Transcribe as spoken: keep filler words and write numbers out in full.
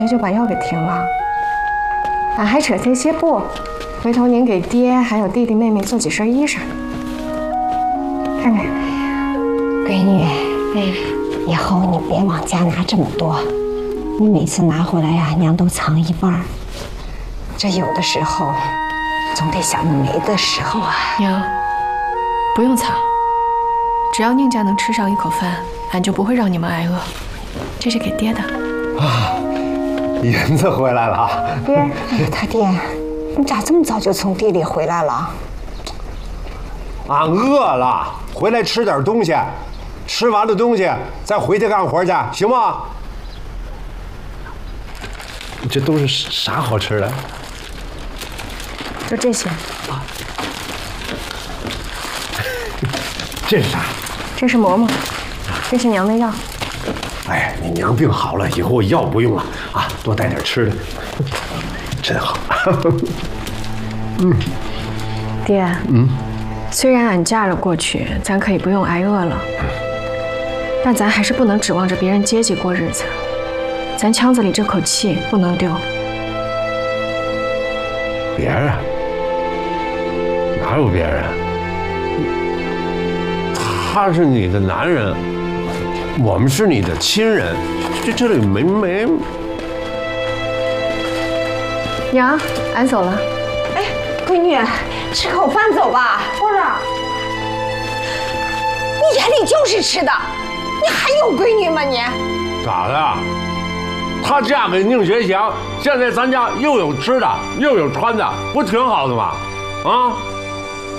也就把药给停了。俺还扯些些布，回头您给爹还有弟弟妹妹做几身衣裳。看看， 闺女，哎，以后你别往家拿这么多，你每次拿回来呀，娘都藏一半儿。这有的时候，总得想着没的时候啊。 娘，不用藏，只要宁家能吃上一口饭，俺就不会让你们挨饿。这是给爹的。 啊，银子回来了。 爹，哎呀，他爹，你咋这么早就从地里回来了？ 俺饿了，回来吃点东西，吃完了东西再回去干活去，行吗？这都是啥好吃的？ 就这些。 啊，这是啥？ 这是馍馍，这是娘的药。 哎，你娘病好了以后药不用了啊，多带点吃的，真好。嗯， 爹，嗯，虽然俺嫁了过去，咱可以不用挨饿了，但咱还是不能指望着别人接济过日子，咱腔子里这口气不能丢。 别人？哪有别人？他是你的男人，我们是你的亲人，这这里没没。 娘，俺走了。 哎，闺女，吃口饭走吧。 不是， 你眼里就是吃的，你还有闺女吗你？ 咋的？她嫁给宁学祥，现在咱家又有吃的又有穿的，不挺好的吗？啊！